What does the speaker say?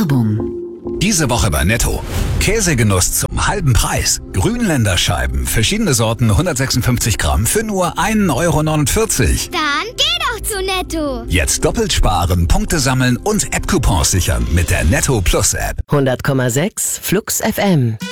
Werbung. Diese Woche bei Netto. Käsegenuss zum halben Preis. Grünländerscheiben, verschiedene Sorten, 156 Gramm für nur 1,49 €. Dann geh doch zu Netto. Jetzt doppelt sparen, Punkte sammeln und App-Coupons sichern mit der Netto Plus App. 100,6 Flux FM.